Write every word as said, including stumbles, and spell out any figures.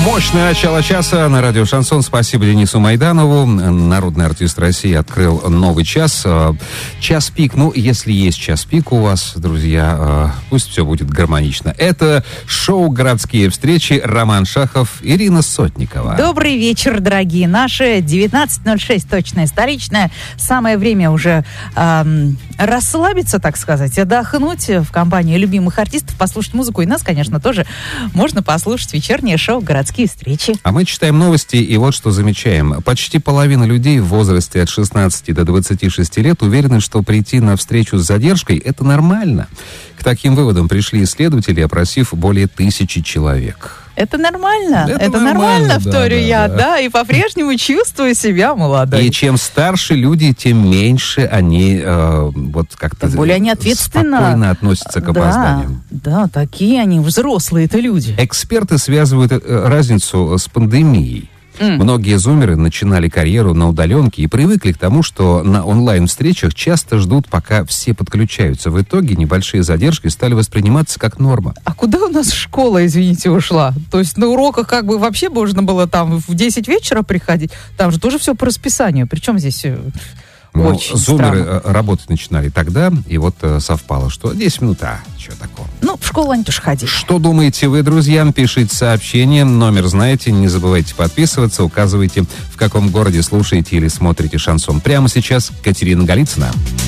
Мощное начало часа на радио «Шансон». Спасибо Денису Майданову. Народный артист России открыл новый час. Час пик. Ну, если есть час пик у вас, друзья, пусть все будет гармонично. Это шоу «Городские встречи». Роман Шахов, Ирина Сотникова. Добрый вечер, дорогие наши. девятнадцать ноль шесть, точное столичное. Самое время уже эм, расслабиться, так сказать, отдохнуть в компании любимых артистов, послушать музыку. И нас, конечно, тоже можно послушать. Вечернее шоу «Городские встречи». А мы читаем новости, и вот что замечаем. Почти половина людей в возрасте от шестнадцати до двадцати шести лет уверены, что прийти на встречу с задержкой – это нормально. К таким выводам пришли исследователи, опросив более тысячи человек. Это нормально. Это, это нормально, нормально, вторю да, я, да, да, и по-прежнему чувствую себя молодой. И чем старше люди, тем меньше они э, вот как-то Тем более они ответственно спокойно относятся к да, опозданиям. Да, такие они, взрослые-то люди. Эксперты связывают э, разницу с пандемией. Mm. Многие зумеры начинали карьеру на удаленке и привыкли к тому, что на онлайн-встречах часто ждут, пока все подключаются. В итоге небольшие задержки стали восприниматься как норма. А куда у нас школа, извините, ушла? То есть на уроках как бы вообще можно было там в десять вечера приходить? Там же тоже все по расписанию. Причем здесь... Ну, очень зумеры странно. работать начинали тогда, и вот э, совпало, что десять минут, а, что такого. Ну, в школу они тоже ходили. Что думаете вы, друзья? Пишите сообщение, номер знаете, не забывайте подписываться, указывайте, в каком городе слушаете или смотрите шансон. Прямо сейчас Катерина Голицына.